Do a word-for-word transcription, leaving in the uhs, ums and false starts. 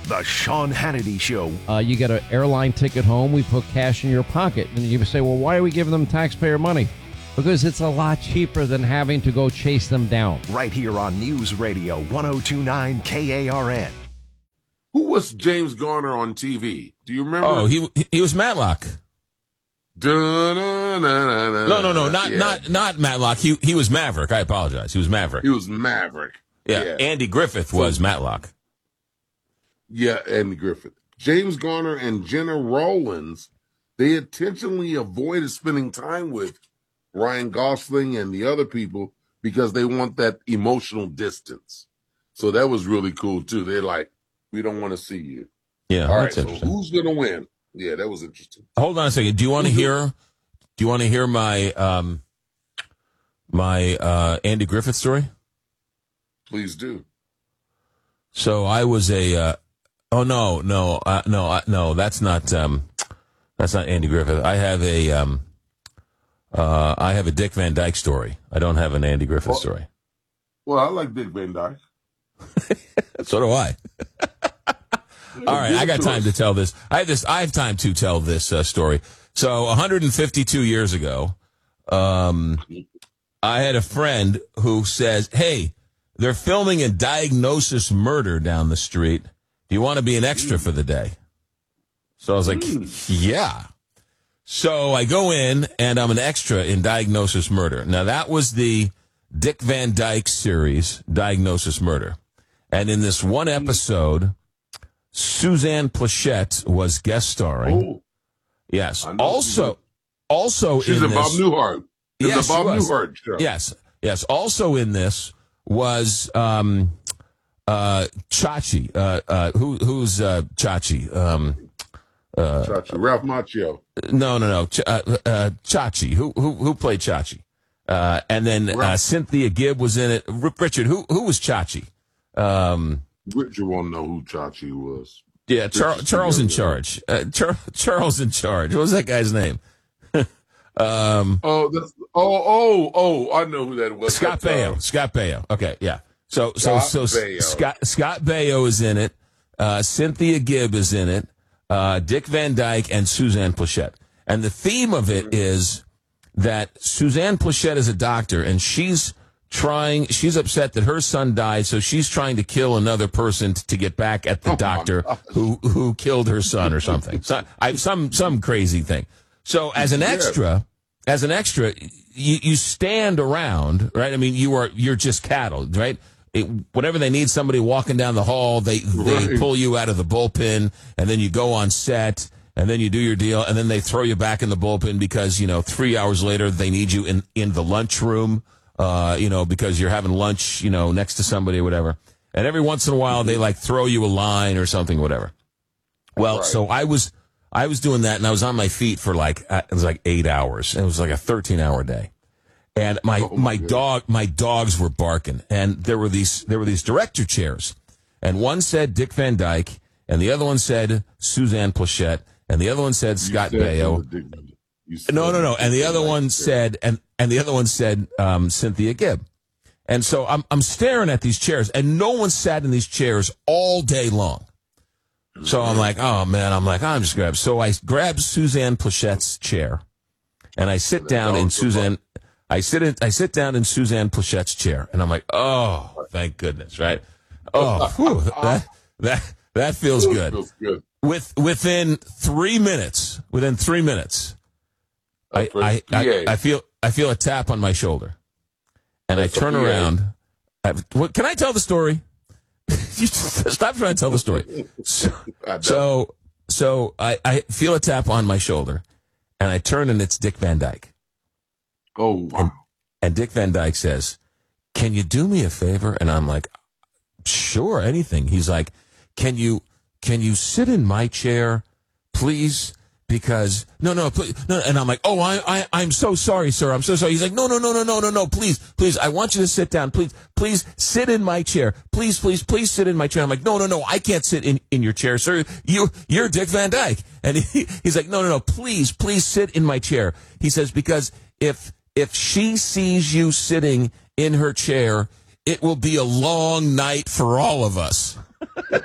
The Sean Hannity Show. Uh, you get an airline ticket home, we put cash in your pocket. And you say, well, why are we giving them taxpayer money? Because it's a lot cheaper than having to go chase them down. Right here on News Radio one oh two point nine K A R N. Who was James Garner on T V? Do you remember? Oh, he he was Matlock. No, no, no, not yeah. not not Matlock. He he was Maverick. I apologize. He was Maverick. He was Maverick. Yeah, yeah. Andy Griffith was Matlock. Yeah, Andy Griffith. James Garner and Jenna Rollins, they intentionally avoided spending time with Ryan Gosling and the other people because they want that emotional distance. So that was really cool, too. They're like, we don't want to see you. Yeah, All right, that's so interesting. who's going to win? Yeah, that was interesting. Hold on a second. Do you want to hear? Do you want to hear my um my uh, Andy Griffith story? Please do. So I was a. Uh, oh no, no, uh, no, uh, no. That's not. Um, that's not Andy Griffith. I have a. Um, uh, I have a Dick Van Dyke story. I don't have an Andy Griffith well, story. Well, I like Dick Van Dyke. So do I. All right, I got time to tell this. I have this. I have time to tell this uh, story. So, one hundred fifty-two years ago, um, I had a friend who says, "Hey, they're filming a Diagnosis Murder down the street. Do you want to be an extra for the day?" So I was like, "Yeah." So I go in, and I'm an extra in Diagnosis Murder. Now, that was the Dick Van Dyke series, Diagnosis Murder. And in this one episode, Suzanne Pleshette was guest starring. Oh, yes. Also, also she's in a this, Bob Newhart. She's yes, a Bob she was. Newhart show. Yes, yes. Also in this was um, uh, Chachi. Uh, uh, who, who's uh, Chachi? Um, uh, Chachi. Ralph Macchio. no, no, no. Ch- uh, uh, Chachi. Who, who, who played Chachi? Uh, and then uh, Cynthia Gibb was in it. R- Richard, who, who was Chachi? Um, Richard won't know who Chachi was. Yeah, Char- Charles in charge. Uh, Char- Charles in charge. What was that guy's name? um, Oh, that's, oh, oh, oh! I know who that was. Scott That's, Baio. uh, Scott Baio. Okay, yeah. So, so, Scott so Baio. Scott Scott Baio is in it. Uh, Cynthia Gibb is in it. Uh, Dick Van Dyke and Suzanne Pleshette. And the theme of it is that Suzanne Pleshette is a doctor, and she's trying. She's upset that her son died, so she's trying to kill another person t- to get back at the Oh, doctor my gosh. who who killed her son or something. So, I, some some crazy thing. So as an extra, as an extra, you you stand around, right? I mean, you are you're just cattle, right? It, whenever they need somebody walking down the hall, they they Right. pull you out of the bullpen, and then you go on set. And then you do your deal, and then they throw you back in the bullpen because, you know, three hours later they need you in, in the lunchroom, uh, you know, because you're having lunch, you know, next to somebody or whatever. And every once in a while they, like, throw you a line or something, whatever. Well, Right. so I was I was doing that, and I was on my feet for, like, uh, it was like eight hours. It was like a thirteen-hour day. And my, Oh, my my goodness. dog my dogs were barking, and there were these there were these director chairs. And one said Dick Van Dyke, and the other one said Suzanne Pleshette. And the other one said Scott You said Baio. Dick- you said No, no, no. And the Dick other Van one Dyke. said, and, and the other one said um, Cynthia Gibb. And so I'm I'm staring at these chairs, and no one sat in these chairs all day long. So I'm like, oh man, I'm like, I'm just grab. So I grab Suzanne Plechette's chair, and I sit down in Suzanne. I sit in, I sit down in Suzanne Plechette's chair, and I'm like, oh, thank goodness, right? Oh, whew, that that that feels good. Feels good. With within three minutes, within three minutes, I, I, I, I feel I feel a tap on my shoulder, and That's I turn a P A. around. I, what, can I tell the story? You just stop trying to tell the story. So, I so, so I, I feel a tap on my shoulder, and I turn, and it's Dick Van Dyke. Oh, wow. And Dick Van Dyke says, "Can you do me a favor?" And I'm like, "Sure, anything." He's like, "Can you can you sit in my chair, please? Because no, no, please, no." And I'm like, "Oh, I, I, I'm so sorry, sir. I'm so sorry." He's like, "No, no, no, no, no, no, no. Please, please. I want you to sit down. Please, please sit in my chair. Please, please, please sit in my chair." I'm like, "No, no, no. I can't sit in, in your chair, sir. You, you're Dick Van Dyke." And he, he's like, "No, no, no. Please, please sit in my chair." He says, "Because if if she sees you sitting in her chair, it will be a long night for all of us."